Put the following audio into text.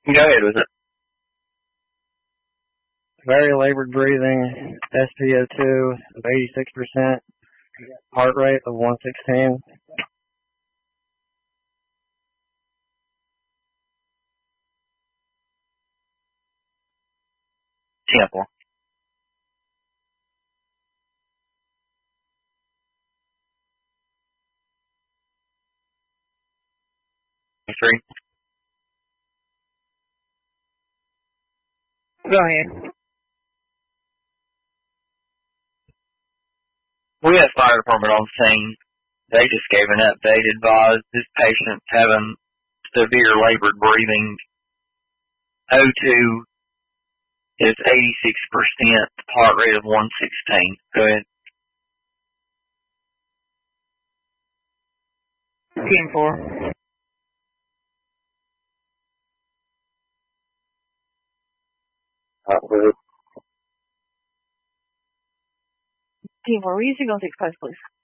Go ahead with it. Very labored breathing, SpO2 of 86%, heart rate of 116. Temple. Free. Go ahead. We had fire department on scene. They just gave an update, advised this patient having severe labored breathing. O2 is 86%, heart rate of 116. Go ahead. 10-4. Good. 10-4, will you see on 6 post, please?